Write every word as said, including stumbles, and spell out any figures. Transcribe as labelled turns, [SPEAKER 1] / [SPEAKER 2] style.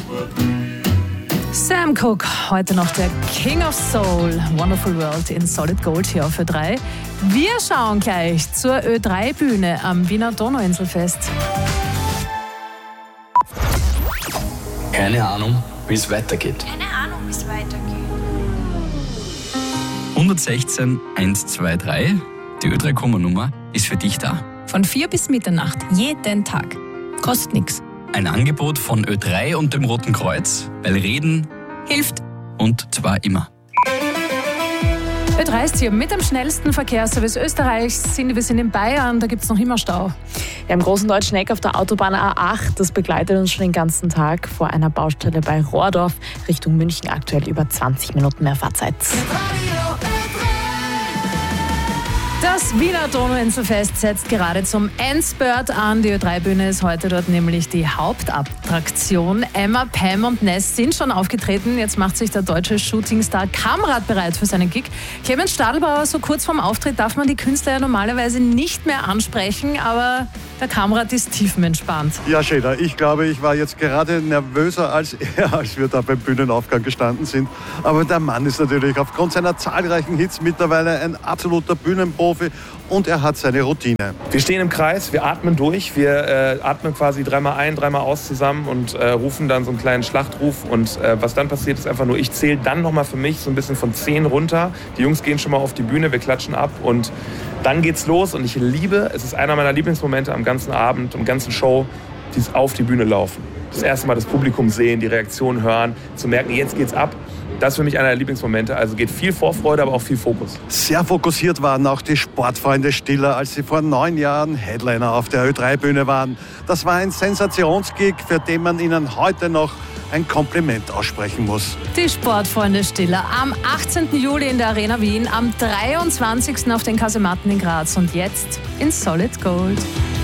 [SPEAKER 1] Sam Cooke, heute noch der King of Soul, Wonderful World in Solid Gold hier auf Ö drei. Wir schauen gleich zur Ö drei Bühne am Wiener Donauinselfest.
[SPEAKER 2] Keine Ahnung, wie es weitergeht.
[SPEAKER 3] Keine Ahnung, wie es weitergeht.
[SPEAKER 2] hundertsechzehn hundertzweiundzwanzig, die Ö drei Komma-Nummer, ist für dich da.
[SPEAKER 1] Von vier bis Mitternacht, jeden Tag. Kostet nichts.
[SPEAKER 2] Ein Angebot von Ö drei und dem Roten Kreuz, weil Reden
[SPEAKER 1] Hilft.
[SPEAKER 2] und zwar immer.
[SPEAKER 1] Ö drei ist hier mit dem schnellsten Verkehrsservice Österreichs. Sind wir sind in Bayern, da gibt es noch immer Stau.
[SPEAKER 4] Ja, im großen Deutschen Eck auf der Autobahn A acht, das begleitet uns schon den ganzen Tag vor einer Baustelle bei Rohrdorf Richtung München, aktuell über zwanzig Minuten mehr Fahrzeit.
[SPEAKER 1] Das Wiener Donauinselfest setzt gerade zum Endspurt an. Die Ö drei Bühne ist heute dort nämlich die Hauptattraktion. Emma, Pam und Ness sind schon aufgetreten. Jetzt macht sich der deutsche Shootingstar Kamrat bereit für seinen Gig. Clemens Stadelbauer, so kurz vorm Auftritt darf man die Künstler ja normalerweise nicht mehr ansprechen, aber der Kamrat ist tiefenentspannt.
[SPEAKER 5] Ja, Schäder, ich glaube, ich war jetzt gerade nervöser als er, als wir da beim Bühnenaufgang gestanden sind. Aber der Mann ist natürlich aufgrund seiner zahlreichen Hits mittlerweile ein absoluter Bühnenprofi und er hat seine Routine.
[SPEAKER 6] Wir stehen im Kreis, wir atmen durch, wir äh, atmen quasi dreimal ein, dreimal aus zusammen und äh, rufen dann so einen kleinen Schlachtruf. Und äh, was dann passiert, ist einfach nur, ich zähle dann nochmal für mich so ein bisschen von zehn runter. Die Jungs gehen schon mal auf die Bühne, wir klatschen ab und dann geht's los. Und ich liebe, es ist einer meiner Lieblingsmomente am ganzen Abend, am ganzen Show, dieses auf die Bühne laufen. Das erste Mal das Publikum sehen, die Reaktion hören, zu merken, jetzt geht's ab. Das ist für mich einer der Lieblingsmomente. Also geht viel Vorfreude, aber auch viel Fokus.
[SPEAKER 5] Sehr fokussiert waren auch die Sportfreunde Stiller, als sie vor neun Jahren Headliner auf der Ö drei Bühne waren. Das war ein Sensationsgig, für den man ihnen heute noch ein Kompliment aussprechen muss.
[SPEAKER 1] Die Sportfreunde Stiller am achtzehnten Juli in der Arena Wien, am dreiundzwanzigsten auf den Kasematten in Graz und jetzt in Solid Gold.